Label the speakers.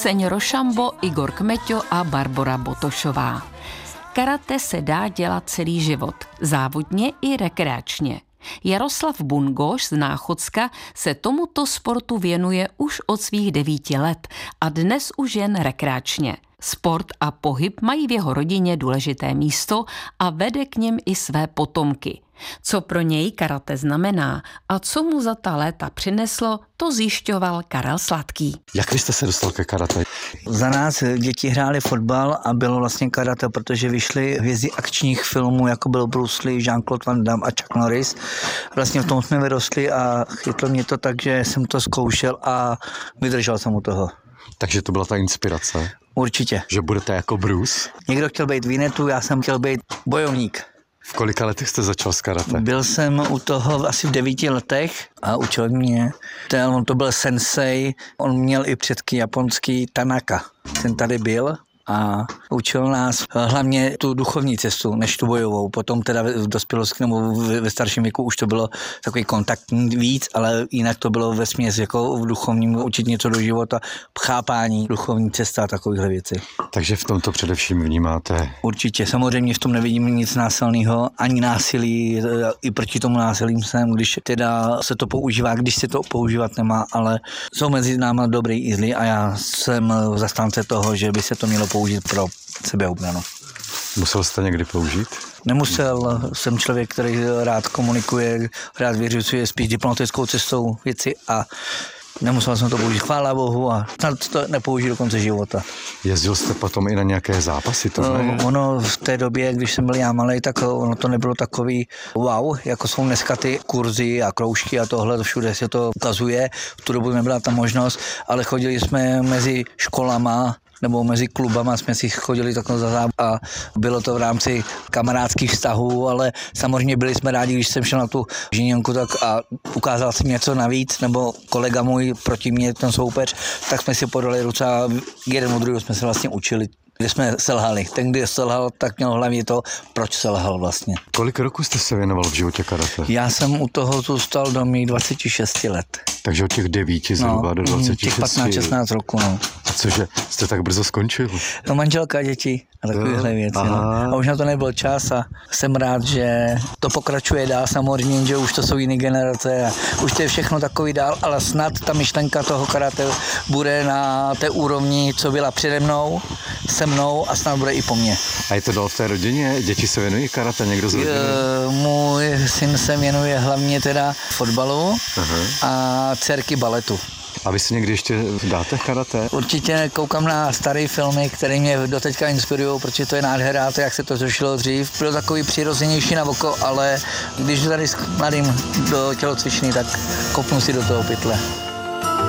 Speaker 1: Kseň Rošambo, Igor Kmeťo a Barbora Botošová. Karate se dá dělat celý život, závodně i rekreačně. Jaroslav Bungoš z Náchodska se tomuto sportu věnuje už od svých 9 let a dnes už jen rekreačně. Sport a pohyb mají v jeho rodině důležité místo a vede k nim i své potomky. Co pro něj karate znamená a co mu za ta léta přineslo, to zjišťoval Karel Sladký.
Speaker 2: Jak vy jste se dostal ke karate?
Speaker 3: Za nás děti hráli fotbal a bylo vlastně karate, protože vyšly hvězdy akčních filmů, jako byl Bruce Lee, Jean-Claude Van Damme a Chuck Norris. Vlastně v tom jsme vyrostli a chytlo mě to tak, že jsem to zkoušel a vydržel jsem u toho.
Speaker 2: Takže to byla ta inspirace?
Speaker 3: Určitě.
Speaker 2: Že budete jako Bruce?
Speaker 3: Někdo chtěl být Winnetou, já jsem chtěl být bojovník.
Speaker 2: V kolika letech jste začal s karate?
Speaker 3: Byl jsem u toho asi v 9 letech a učil mě. On to byl sensei, on měl i předky japonský Tanaka. Ten tady byl a učil nás hlavně tu duchovní cestu, než tu bojovou. Potom teda v dospělosti nebo ve starším věku už to bylo takový kontaktní víc, ale jinak to bylo vesměs jako v duchovním učit něco do života, chápání, duchovní cesta a takovýchhle věcí.
Speaker 2: Takže v tomto především vnímáte?
Speaker 3: Určitě, samozřejmě v tom nevidím nic násilného, ani násilí, i proti tomu násilím jsem, když teda se to používá, když se to používat nemá, ale jsou mezi náma dobrý i zlí a já jsem zastánce toho, že by se to mělo použít pro sebeobranu.
Speaker 2: Musel jste někdy použít?
Speaker 3: Nemusel, jsem člověk, který rád komunikuje, rád vyřizuje spíš diplomatickou cestou věci a nemusel jsem to použít, chvála Bohu, a snad to nepoužiju do konce života.
Speaker 2: Jezdil jste potom i na nějaké zápasy?
Speaker 3: Ono v té době, když jsem byl já malej, tak ono to nebylo takový wow, jako jsou dneska ty kurzy a kroužky a tohle, všude se to ukazuje. V tu dobu nebyla ta možnost, ale chodili jsme mezi školama nebo mezi klubama jsme si chodili takhle za zábavou a bylo to v rámci kamarádských vztahů, ale samozřejmě byli jsme rádi, když jsem šel na tu žíněnku tak a ukázal jsem něco navíc, nebo kolega můj proti mě, ten soupeř, tak jsme si podali ruce a jeden od druhého jsme se vlastně učili, kde jsme selhali. Ten, kdy selhal, tak měl hlavně to, proč selhal vlastně.
Speaker 2: Kolik roku jste se věnoval v životě karate?
Speaker 3: Já jsem u toho zůstal do mých 26 let.
Speaker 2: Takže od těch 9 zhruba do 26.
Speaker 3: Těch 15-16 roku, no.
Speaker 2: A cože, jste tak brzo skončil?
Speaker 3: No manželka, děti a takovéhle věci. No. A už na to nebyl čas a jsem rád, že to pokračuje dál samozřejmě, že už to jsou jiné generace a už to je všechno takový dál, ale snad ta myšlenka toho karate bude na té úrovni, co byla přede mnou, se mnou a snad bude i po mně.
Speaker 2: A je to dál v té rodině? Děti se věnují karate, někdo z rodiny?
Speaker 3: Můj syn se věnuje hlavně teda fotbalu a dcerky baletu.
Speaker 2: A vy si někdy ještě dáte karate?
Speaker 3: Určitě koukám na staré filmy, které mě doteďka inspirují, protože to je nádhera, to jak se to řešilo dřív. Bylo takový přirozenější na oko, ale když tady s mladým do tělocvičný, tak kopnu si do toho pytle.